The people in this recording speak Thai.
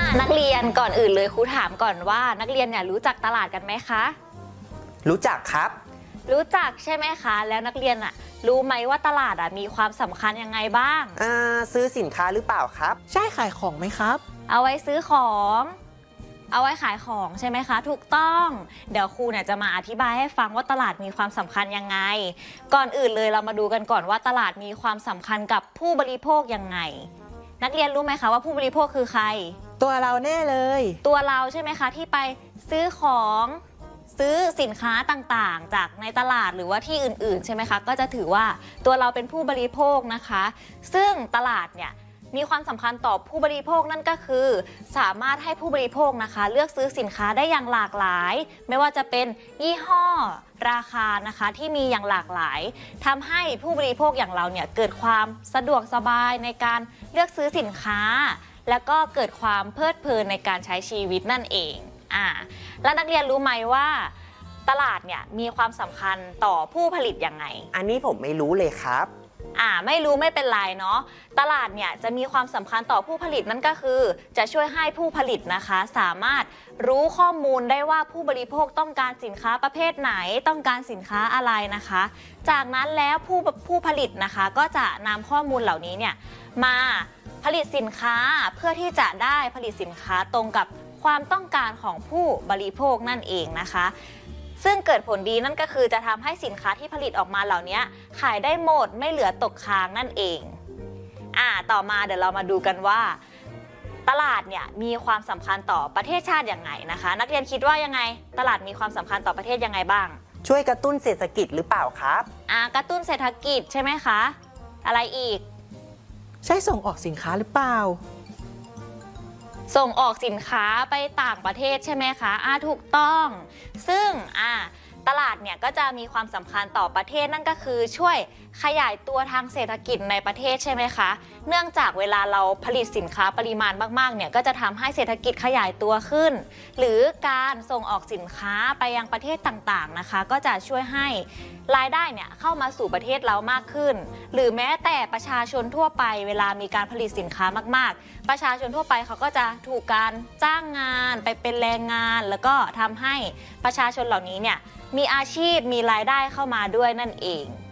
นักเรียนก่อนอื่นเลยครูถามก่อนว่านักเรียนเนี่ยรู้จักตลาดกันไหมคะรู้จักครับรู้จักใช่ไหมคะแล้วนักเรียนรู้ไหมว่าตลาดมีความสำคัญยังไงบ้างซื้อสินค้าหรือเปล่าครับใช่ขายของไหมครับเอาไว้ซื้อของเอาไว้ขายของใช่ไหมคะถูกต้องเดี๋ยวครูเนี่ยจะมาอธิบายให้ฟังว่าตลาดมีความสำคัญยังไงก่อนอื่นเลยเรามาดูกันก่อนว่าตลาดมีความสำคัญกับผู้บริโภคยังไงนักเรียนรู้ไหมคะว่าผู้บริโภคคือใครตัวเราแน่เลยตัวเราใช่ไหมคะที่ไปซื้อของซื้อสินค้าต่างๆจากในตลาดหรือว่าที่อื่นๆใช่ไหมคะก็จะถือว่าตัวเราเป็นผู้บริโภคนะคะซึ่งตลาดเนี่ยมีความสำคัญต่อผู้บริโภคนั่นก็คือสามารถให้ผู้บริโภคนะคะเลือกซื้อสินค้าได้อย่างหลากหลายไม่ว่าจะเป็นยี่ห้อราคานะคะที่มีอย่างหลากหลายทำให้ผู้บริโภคอย่างเราเนี่ยเกิดความสะดวกสบายในการเลือกซื้อสินค้าแล้วก็เกิดความเพลิดเพลินในการใช้ชีวิตนั่นเองแล้วนักเรียนรู้ไหมว่าตลาดเนี่ยมีความสำคัญต่อผู้ผลิตยังไงอันนี้ผมไม่รู้เลยครับไม่รู้ไม่เป็นไรเนาะตลาดเนี่ยจะมีความสำคัญต่อผู้ผลิตนั่นก็คือจะช่วยให้ผู้ผลิตนะคะสามารถรู้ข้อมูลได้ว่าผู้บริโภคต้องการสินค้าประเภทไหนต้องการสินค้าอะไรนะคะจากนั้นแล้วผู้ผลิตนะคะก็จะนำข้อมูลเหล่านี้เนี่ยมาผลิตสินค้าเพื่อที่จะได้ผลิตสินค้าตรงกับความต้องการของผู้บริโภคนั่นเองนะคะซึ่งเกิดผลดีนั่นก็คือจะทำให้สินค้าที่ผลิตออกมาเหล่านี้ขายได้หมดไม่เหลือตกค้างนั่นเองต่อมาเดี๋ยวเรามาดูกันว่าตลาดเนี่ยมีความสำคัญต่อประเทศชาติยังไงนะคะนักเรียนคิดว่ายังไงตลาดมีความสำคัญต่อประเทศยังไงบ้างช่วยกระตุ้นเศรษฐกิจหรือเปล่าครับกระตุ้นเศรษฐกิจใช่ไหมคะอะไรอีกใช่ส่งออกสินค้าหรือเปล่าส่งออกสินค้าไปต่างประเทศใช่ไหมคะถูกต้องซึ่งตลาดเนี่ยก็จะมีความสำคัญต่อประเทศนั่นก็คือช่วยขยายตัวทางเศรษฐกิจในประเทศใช่ไหมคะเนื่องจากเวลาเราผลิตสินค้าปริมาณมากๆเนี่ยก็จะทำให้เศรษฐกิจขยายตัวขึ้นหรือการส่งออกสินค้าไปยังประเทศต่างๆนะคะก็จะช่วยให้รายได้เนี่ยเข้ามาสู่ประเทศเรามากขึ้นหรือแม้แต่ประชาชนทั่วไปเวลามีการผลิตสินค้ามากๆประชาชนทั่วไปเขาก็จะถูกการจ้างงานไปเป็นแรงงานแล้วก็ทำให้ประชาชนเหล่านี้เนี่ยมีอาชีพมีรายได้เข้ามาด้วยนั่นเอง